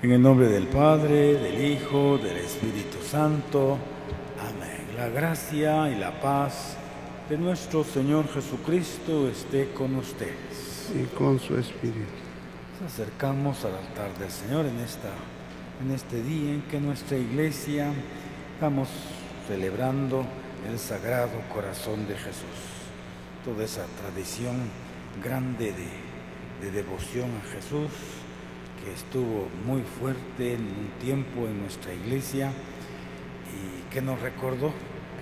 En el nombre del Padre, del Hijo, del Espíritu Santo. Amén. La gracia y la paz de nuestro Señor Jesucristo esté con ustedes. Y con su espíritu. Nos acercamos al altar del Señor en este día en que nuestra iglesia estamos celebrando el Sagrado Corazón de Jesús. Toda esa tradición grande de devoción a Jesús que estuvo muy fuerte en un tiempo en nuestra iglesia y que nos recordó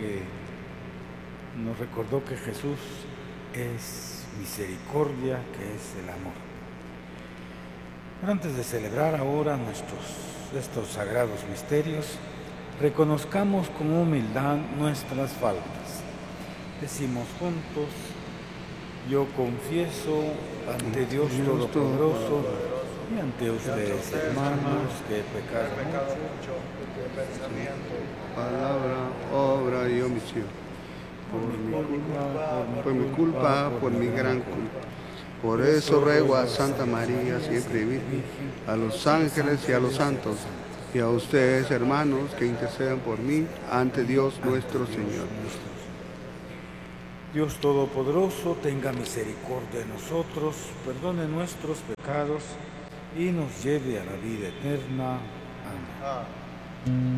que Jesús es misericordia, que es el amor. Pero antes de celebrar ahora estos sagrados misterios, reconozcamos con humildad nuestras faltas. Decimos juntos: yo confieso ante Dios Todopoderoso y ante ustedes, hermanos, que he pecado mucho de pensamiento, Palabra, obra y omisión. Por mi culpa, por mi gran culpa. Por eso ruego a Santa María, siempre Virgen, a los ángeles y a los santos, y a ustedes, hermanos, que intercedan por mí ante Dios nuestro Señor. Dios Todopoderoso, tenga misericordia de nosotros, perdone nuestros pecados y nos lleve a la vida eterna. Amén.